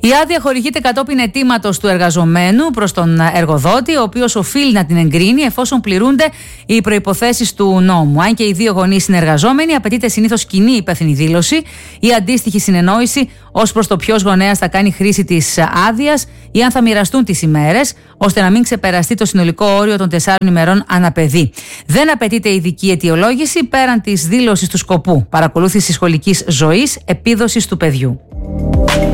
Η άδεια χορηγείται κατόπιν αιτήματος του εργαζομένου προς τον εργοδότη, ο οποίος οφείλει να την εγκρίνει εφόσον πληρούνται οι προϋποθέσεις του νόμου. Αν και οι δύο γονείς συνεργαζόμενοι, απαιτείται συνήθως κοινή υπεύθυνη δήλωση ή αντίστοιχη συνεννόηση ως προς το ποιος γονέας θα κάνει χρήση της άδειας ή αν θα μοιραστούν τις ημέρες, ώστε να μην ξεπεραστεί το συνολικό όριο των 4 ημερών ανά παιδί. Δεν απαιτείται ειδική αιτιολόγηση πέραν της δήλωσης του σκοπού παρακολούθησης σχολικής ζωής, επίδοσης του παιδιού.